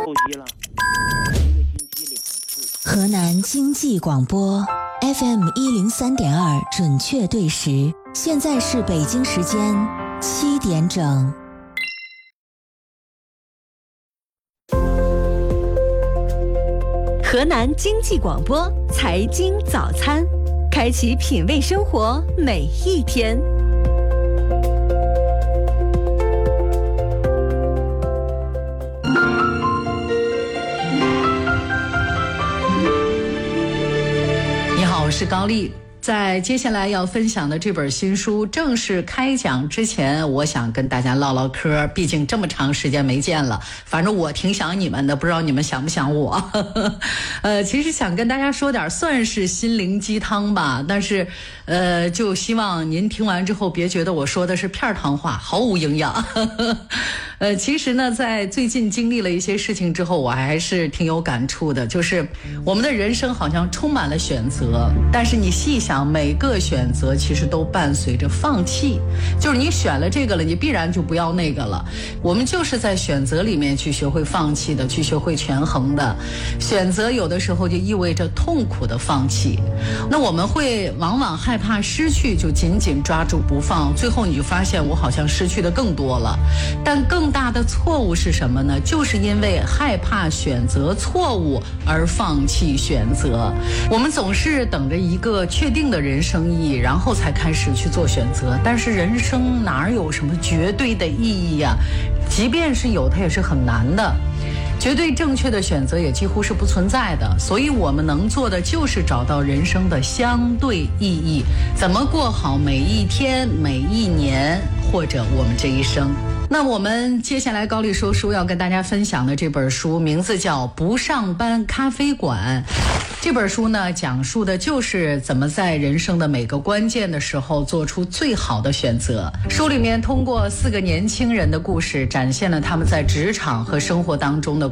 息了，一个星期2次。 河南经济广播 FM103.2准确对时，现在是北京时间7点整。 河南经济广播财经早餐，开启品味生活每一天。 你好，我是高丽。在接下来要分享的这本新书正式开讲之前，我想跟大家唠唠嗑，毕竟这么长时间没见了，反正我挺想你们的，不知道你们想不想我。其实想跟大家说点算是心灵鸡汤吧，但是就希望您听完之后别觉得我说的是片汤话，毫无营养。其实呢，在最近经历了一些事情之后，我还是挺有感触的，就是我们的人生好像充满了选择，但是你细想，每个选择其实都伴随着放弃，就是你选了这个了，你必然就不要那个了。我们就是在选择里面去学会放弃的，去学会权衡的。选择有的时候就意味着痛苦的放弃，那我们会往往害怕失去，就紧紧抓住不放，最后你就发现我好像失去的更多了。但更大的错误是什么呢？就是因为害怕选择错误而放弃选择。我们总是等着一个确定的人生意义，然后才开始去做选择，但是人生哪有什么绝对的意义呀？即便是有，它也是很难的。绝对正确的选择也几乎是不存在的，所以我们能做的就是找到人生的相对意义，怎么过好每一天、每一年，或者我们这一生。那我们接下来高丽说书要跟大家分享的这本书名字叫《不上班咖啡馆》。这本书呢，讲述的就是怎么在人生的每个关键的时候做出最好的选择。书里面通过4个年轻人的故事，展现了他们在职场和生活当中的